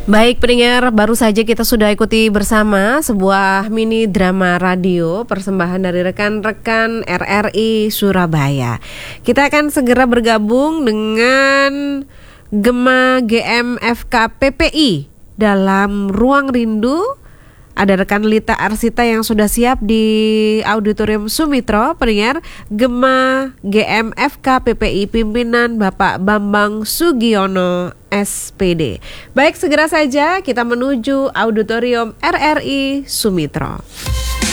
Baik pendengar, baru saja kita sudah ikuti bersama sebuah mini drama radio persembahan dari rekan-rekan RRI Surabaya. Kita akan segera bergabung dengan Gema GMFK PPI dalam Ruang Rindu. Ada rekan Lita Arsita yang sudah siap di Auditorium Sumitro. Pendengar, Gema GMFK PPI pimpinan Bapak Bambang Sugiono SPD. Baik, segera saja kita menuju Auditorium RRI Sumitro.